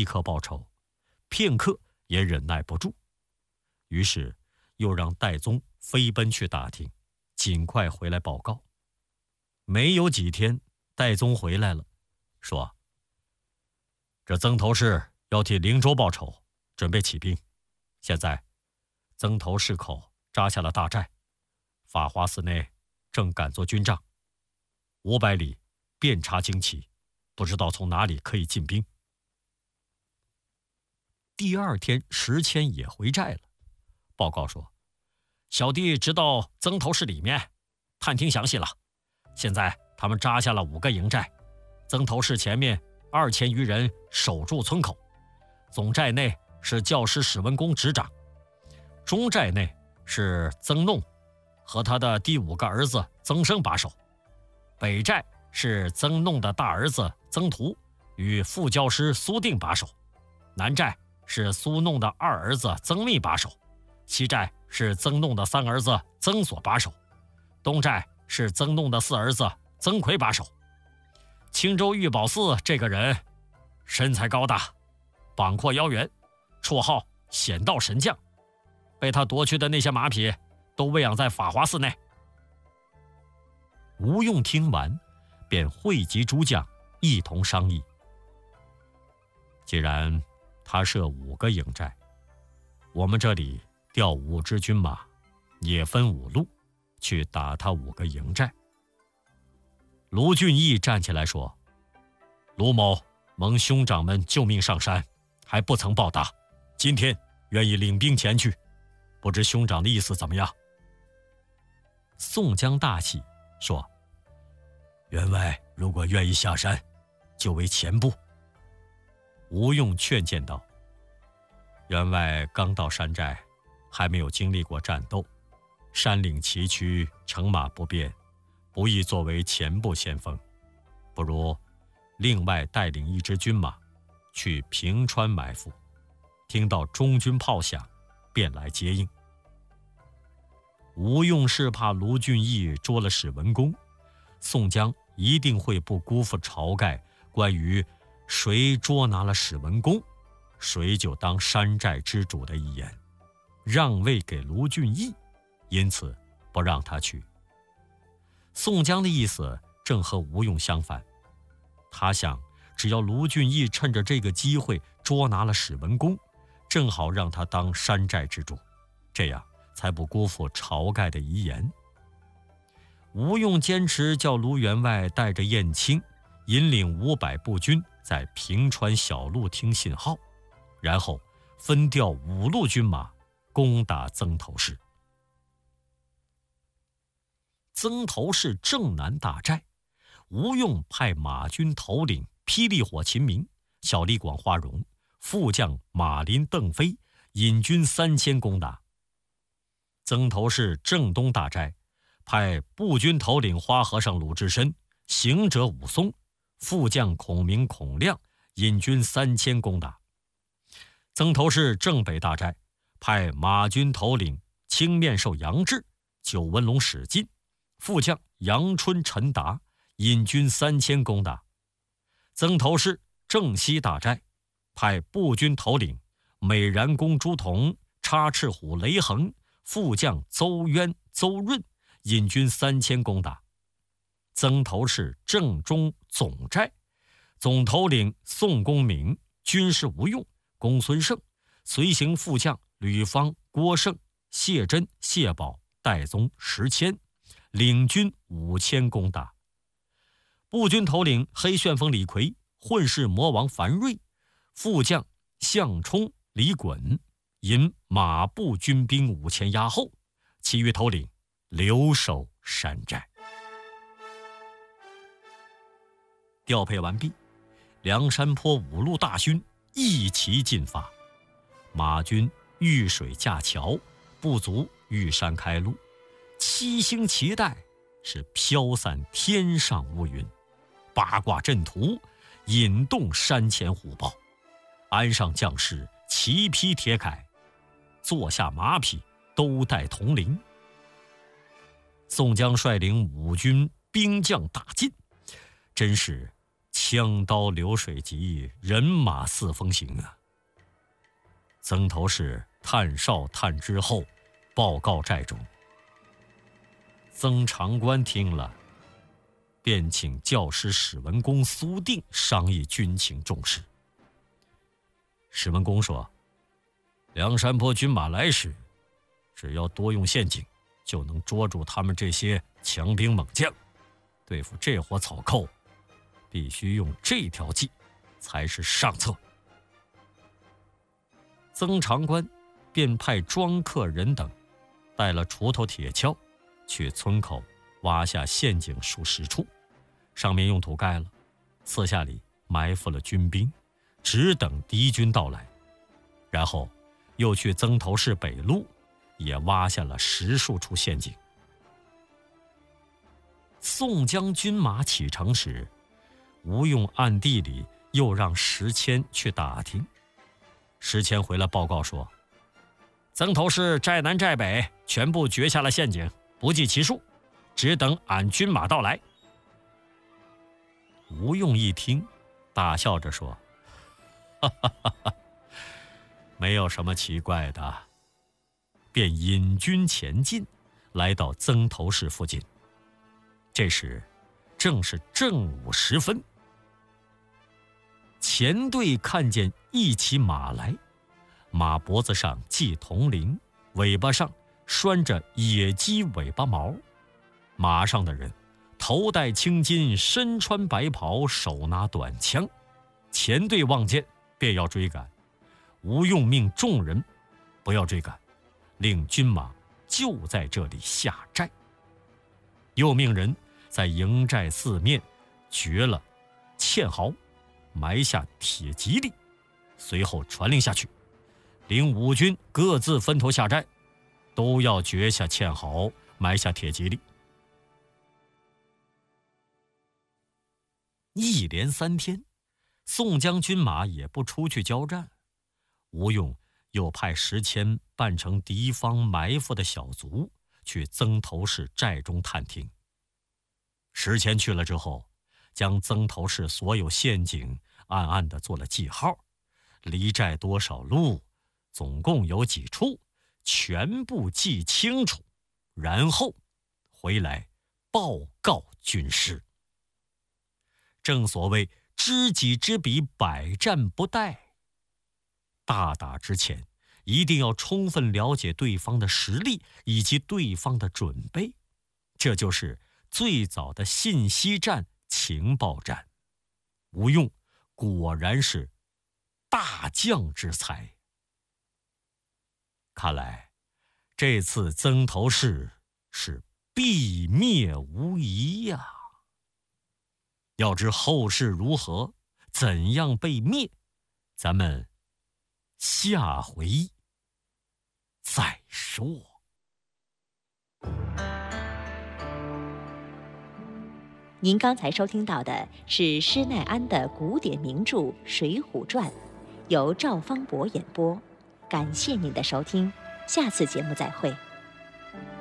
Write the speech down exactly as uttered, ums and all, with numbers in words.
立刻报仇，片刻也忍耐不住，于是又让戴宗飞奔去打听，尽快回来报告。没有几天，戴宗回来了，说：“这曾头市要替灵州报仇，准备起兵。现在，曾头市口扎下了大寨，法华寺内正赶做军帐，五百里遍插旌旗，不知道从哪里可以进兵。”第二天，石谦也回寨了，报告说：“小弟直到曾头市里面，探听详细了。现在他们扎下了五个营寨，曾头市前面二千余人守住村口，总寨内是教师史文恭执掌，中寨内是曾弄和他的第五个儿子曾生把守，北寨是曾弄的大儿子曾图与副教师苏定把守，南寨是苏弄的二儿子曾密把守，西寨是曾弄的三儿子曾所把守，东寨是曾弄的四儿子曾奎把守。青州玉宝寺这个人身材高大，膀阔腰圆，绰号险道神将，被他夺去的那些马匹都喂养在法华寺内。”吴用听完，便汇集诸将一同商议。既然他设五个营寨，我们这里调五支军马，也分五路去打他五个营寨。卢俊义站起来说：“卢某蒙兄长们救命上山，还不曾报答，今天愿意领兵前去，不知兄长的意思怎么样？”宋江大喜，说：“员外如果愿意下山，就为前部。”吴用劝谏道：“员外刚到山寨，还没有经历过战斗，山岭崎岖，乘马不便，不宜作为前部先锋，不如另外带领一支军马去平川埋伏，听到中军炮响，便来接应。”吴用是怕卢俊义捉了史文恭，宋江一定会不辜负晁盖关于谁捉拿了史文恭，谁就当山寨之主的一言，让位给卢俊义，因此不让他去。宋江的意思正和吴用相反，他想只要卢俊义趁着这个机会捉拿了史文恭，正好让他当山寨之主，这样才不辜负晁盖的遗言。吴用坚持叫卢员外带着燕青引领五百步军在平川小路听信号，然后分调五路军马攻打曾头市。曾头市正南大寨，吴用派马军头领霹雳火秦明、小李广花荣、副将马林、邓飞引军三千攻打。曾头市正东大寨，派步军头领花和尚鲁智深、行者武松、副将孔明、孔亮引军三千攻打。曾头市正北大寨，派马军头领青面兽杨志、九纹龙史进、副将杨春、陈达引军三千攻打。曾头市正西大寨，派步军头领美髯公朱仝、插翅虎雷横、副将邹渊、邹润引军三千攻打。曾头市正中总寨，总头领宋公明、军师吴用、公孙胜，随行副将吕方、郭盛、谢真、谢宝、戴宗、石谦，领军五千攻打。步军头领黑旋风李逵、混世魔王樊瑞，副将项冲、李衮引马步军兵五千压后，其余头领留守山寨。调配完毕，梁山坡五路大军一齐进发。马军遇水架桥，不足遇山开路，七星旗带是飘散天上乌云，八卦阵图引动山前虎豹，鞍上将士齐披铁铠，坐下马匹都带铜铃。宋江率领五军兵将大进，真是枪刀流水急，人马四风行啊！曾头市探哨探知后，报告寨中。曾长官听了，便请教师史文恭、苏定商议军情重事。史文恭说：“梁山泊军马来时，只要多用陷阱，就能捉住他们这些强兵猛将。对付这伙草寇，必须用这条计，才是上策。”曾长官便派庄客人等带了锄头铁锹，去村口挖下陷阱数十处，上面用土盖了，四下里埋伏了军兵，只等敌军到来。然后又去曾头市北路也挖下了十数处陷阱。宋江军马启程时，吴用暗地里又让石谦去打听。石谦回来报告说，曾头市寨南寨北全部掘下了陷阱，不计其数，只等俺军马到来。吴用一听，大笑着说：“哈哈哈哈，没有什么奇怪的。”便引军前进，来到曾头市附近。这时正是正午时分，前队看见一骑马来，马脖子上系铜铃，尾巴上拴着野鸡尾巴毛。马上的人头戴青巾，身穿白袍，手拿短枪。前队望见，便要追赶。吴用命众人不要追赶，令军马就在这里下寨。又命人在营寨四面掘了堑壕，埋下铁蒺藜，随后传令下去，领五军各自分头下寨，都要掘下堑壕，埋下铁蒺藜。一连三天，宋江军马也不出去交战。吴用又派石谦扮成敌方埋伏的小卒，去曾头市寨中探听。石谦去了之后，将曾头市所有陷阱暗暗地做了记号，离寨多少路，总共有几处，全部记清楚，然后回来报告军师。正所谓知己知彼，百战不殆。大打之前，一定要充分了解对方的实力以及对方的准备，这就是最早的信息战、情报战。吴用果然是大将之才。看来这次曾头市是必灭无疑呀！要知后事如何，怎样被灭，咱们下回再说。 您刚才收听到的是施耐庵的古典名著《水浒传》，由赵方博演播。感谢您的收听，下次节目再会。